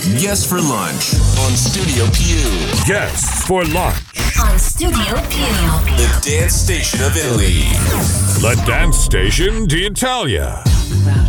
Guests for lunch on Studio Più. Guests for lunch. On Studio Più. The dance station of Italy. The dance station d'Italia.